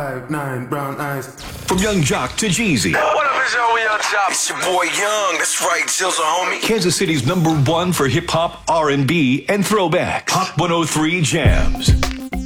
5'9", brown eyes. From Young Jock to Jeezy, What up, it's yo, we on top. It's your boy Young. That's right, Jill's a homie. Kansas City's #1 for hip hop, R&B, and throwbacks. Hot 103 Jams.